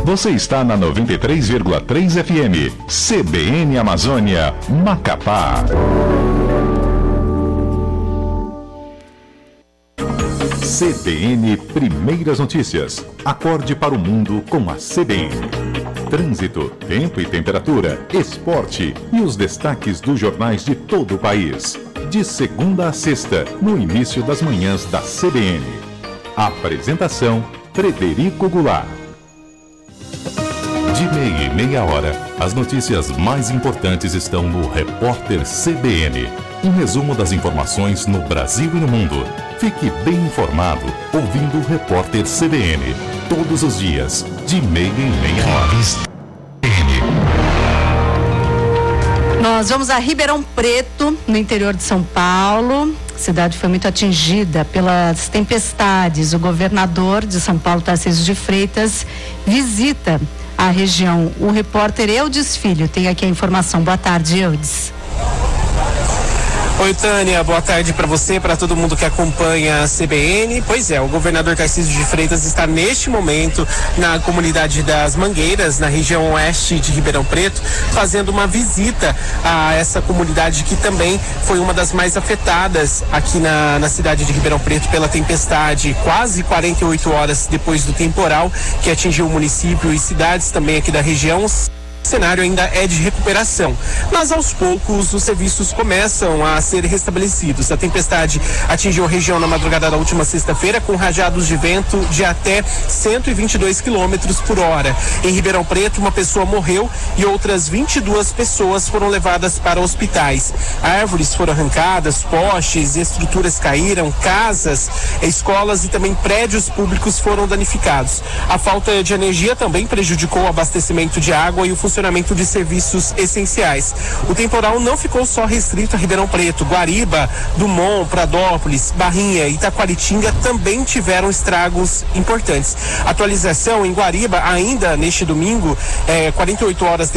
Você está na 93,3 FM, CBN Amazônia, Macapá. CBN Primeiras Notícias. Acorde para o mundo com a CBN. Trânsito, tempo e temperatura, esporte e os destaques dos jornais de todo o país. De segunda a sexta, no início das manhãs da CBN. Apresentação, Frederico Goulart. De meia e meia hora, as notícias mais importantes estão no Repórter CBN. Um resumo das informações no Brasil e no mundo. Fique bem informado ouvindo o Repórter CBN. Todos os dias, de meia e meia hora. Nós vamos a Ribeirão Preto, no interior de São Paulo. A cidade foi muito atingida pelas tempestades. O governador de São Paulo, Tarcísio de Freitas, visita a região. O repórter Eudes Filho tem aqui a informação. Boa tarde, Eudes. Oi, Tânia, boa tarde para você, para todo mundo que acompanha a CBN. Pois é, o governador Tarcísio de Freitas está neste momento na comunidade das Mangueiras, na região oeste de Ribeirão Preto, fazendo uma visita a essa comunidade que também foi uma das mais afetadas aqui na cidade de Ribeirão Preto pela tempestade, quase 48 horas depois do temporal que atingiu o município e cidades também aqui da região. O cenário ainda é de recuperação, mas aos poucos os serviços começam a ser restabelecidos. A tempestade atingiu a região na madrugada da última sexta-feira com rajados de vento de até 122 quilômetros por hora. Em Ribeirão Preto, uma pessoa morreu e outras 22 pessoas foram levadas para hospitais. Árvores foram arrancadas, postes, estruturas caíram, casas, escolas e também prédios públicos foram danificados. A falta de energia também prejudicou o abastecimento de água e o funcionamento de serviços essenciais. O temporal não ficou só restrito a Ribeirão Preto. Guariba, Dumont, Pradópolis, Barrinha e Itaquaritinga também tiveram estragos importantes. Atualização em Guariba, ainda neste domingo, 48 horas